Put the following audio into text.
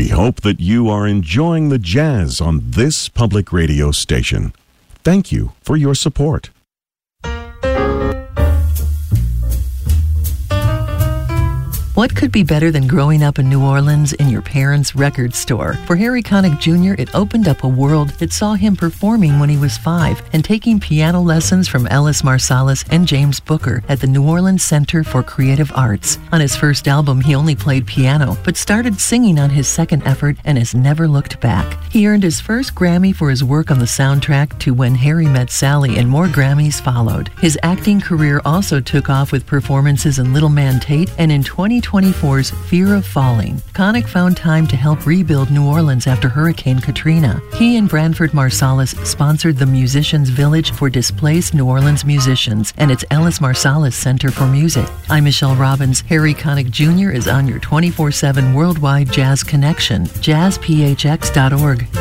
hope that you are enjoying the jazz on this public radio station. Thank you for your support. What could be better than growing up in New Orleans in your parents' record store? For Harry Connick Jr., it opened up a world that saw him performing when he was 5 and taking piano lessons from Ellis Marsalis and James Booker at the New Orleans Center for Creative Arts. On his first album, he only played piano, but started singing on his second effort and has never looked back. He earned his first Grammy for his work on the soundtrack to When Harry Met Sally, and more Grammys followed. His acting career also took off with performances in Little Man Tate and in 2024's Fear of Falling. Connick found time to help rebuild New Orleans after Hurricane Katrina. He and Branford Marsalis sponsored the Musicians Village for displaced New Orleans musicians and its Ellis Marsalis Center for Music. I'm Michelle Robbins. Harry Connick Jr. is on your 24/7 worldwide jazz connection, jazzphx.org.